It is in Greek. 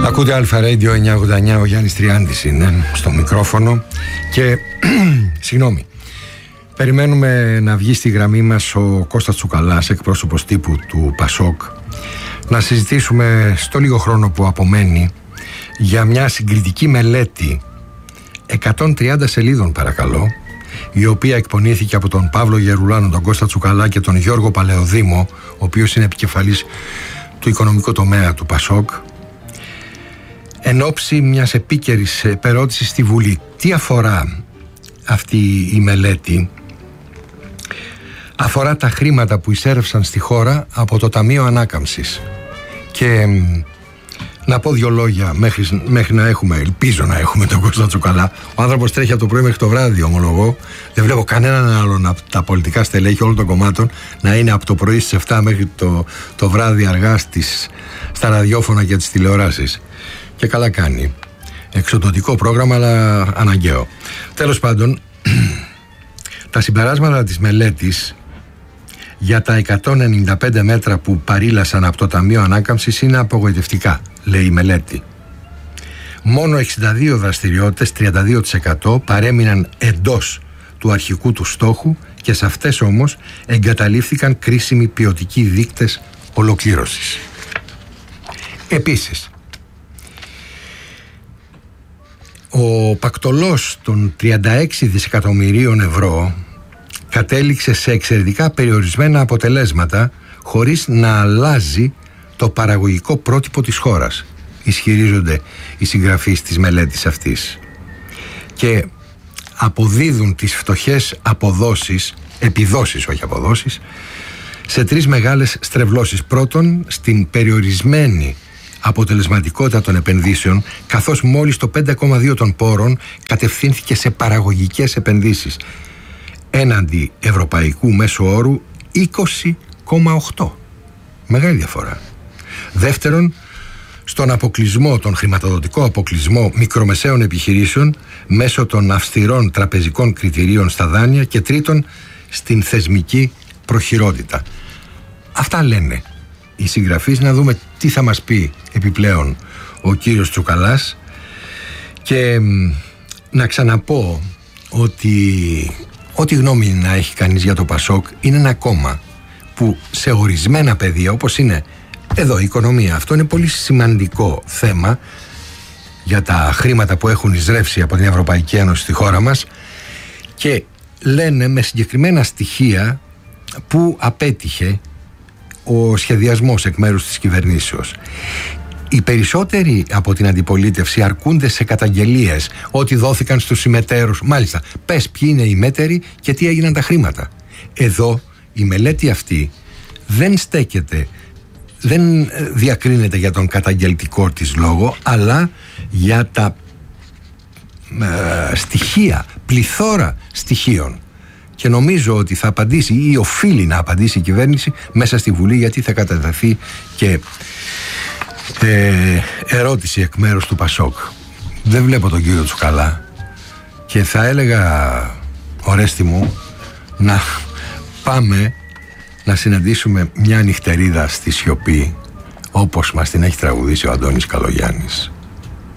Ακούτε Αλφα Radio 989, ο Γιάννης Τριάντης είναι στο μικρόφωνο και συγγνώμη, περιμένουμε να βγει στη γραμμή μας ο Κώστας Τσουκαλάς, εκπρόσωπος τύπου του Πασόκ, να συζητήσουμε στο λίγο χρόνο που απομένει για μια συγκριτική μελέτη 130 σελίδων παρακαλώ, η οποία εκπονήθηκε από τον Παύλο Γερουλάνο, τον Κώστα Τσουκαλά και τον Γιώργο Παλαιοδήμο, ο οποίος είναι επικεφαλής του οικονομικού τομέα του Πασόκ, εν ώψη μιας επίκαιρης επερώτησης στη Βουλή. Τι αφορά αυτή η μελέτη? Αφορά τα χρήματα που εισέρευσαν στη χώρα από το Ταμείο Ανάκαμψης. Και να πω δύο λόγια μέχρι να έχουμε, ελπίζω να έχουμε τον Κώστα Τσουκαλά. Ο άνθρωπος τρέχει από το πρωί μέχρι το βράδυ, ομολογώ. Δεν βλέπω κανέναν άλλον από τα πολιτικά στελέχη όλων των κομμάτων να είναι από το πρωί στις 7 μέχρι το βράδυ αργά στα ραδιόφωνα και τις τηλεοράσεις. Και καλά κάνει. Εξοδοτικό πρόγραμμα, αλλά αναγκαίο. Τέλος πάντων, τα συμπεράσματα της μελέτης για τα 195 μέτρα που παρήλασαν από το Ταμείο Ανάκαμψης είναι απογοητευτικά, λέει η μελέτη. Μόνο 62 δραστηριότητες, 32% παρέμειναν εντός του αρχικού του στόχου και σε αυτές όμως εγκαταλείφθηκαν κρίσιμοι ποιοτικοί δείκτες ολοκλήρωσης. Επίσης, ο πακτολός των 36 δισεκατομμυρίων ευρώ κατέληξε σε εξαιρετικά περιορισμένα αποτελέσματα χωρίς να αλλάζει το παραγωγικό πρότυπο της χώρας, ισχυρίζονται οι συγγραφείς της μελέτης αυτής. Και αποδίδουν τις φτωχές επιδόσεις, όχι αποδόσεις, σε τρεις μεγάλες στρεβλώσεις. Πρώτον, στην περιορισμένη αποτελεσματικότητα των επενδύσεων, καθώς μόλις το 5,2 των πόρων κατευθύνθηκε σε παραγωγικές επενδύσεις, έναντι ευρωπαϊκού μέσου όρου 20,8. Μεγάλη διαφορά. Δεύτερον, στον αποκλεισμό, τον χρηματοδοτικό αποκλεισμό μικρομεσαίων επιχειρήσεων μέσω των αυστηρών τραπεζικών κριτηρίων στα δάνεια. Και τρίτον, στην θεσμική προχειρότητα. Αυτά λένε οι συγγραφείς. Να δούμε τι θα μας πει επιπλέον ο κύριος Τσουκαλάς. Και να ξαναπώ ότι ό,τι γνώμη να έχει κανείς για το Πασόκ, είναι ένα κόμμα που σε ορισμένα πεδία, όπως είναι εδώ η οικονομία, αυτό είναι πολύ σημαντικό θέμα για τα χρήματα που έχουν εισρεύσει από την Ευρωπαϊκή Ένωση στη χώρα μας, και λένε με συγκεκριμένα στοιχεία που απέτυχε ο σχεδιασμός εκ μέρους της κυβερνήσεως. Οι περισσότεροι από την αντιπολίτευση αρκούνται σε καταγγελίες ότι δόθηκαν στους συμμετέρους. Μάλιστα, πες ποιοι είναι οι μέτεροι και τι έγιναν τα χρήματα. Εδώ η μελέτη αυτή δεν στέκεται, δεν διακρίνεται για τον καταγγελτικό της λόγο, αλλά για τα στοιχεία, πληθώρα στοιχείων. Και νομίζω ότι θα απαντήσει ή οφείλει να απαντήσει η κυβέρνηση μέσα στη Βουλή, γιατί θα κατατεθεί και ερώτηση εκ μέρους του Πασόκ. Δεν βλέπω τον κύριο Τσουκαλά και θα έλεγα, Ορέστη μου, να πάμε να συναντήσουμε μια νυχτερίδα στη σιωπή, όπως μας την έχει τραγουδήσει ο Αντώνης Καλογιάννης.